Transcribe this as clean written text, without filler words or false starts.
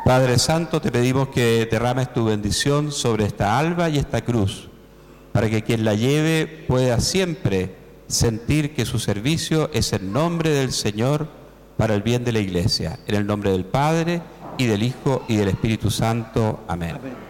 Padre Santo, te pedimos que derrames tu bendición sobre esta alba y esta cruz, para que quien la lleve pueda siempre sentir que su servicio es en nombre del Señor para el bien de la Iglesia. En el nombre del Padre, y del Hijo, y del Espíritu Santo. Amén.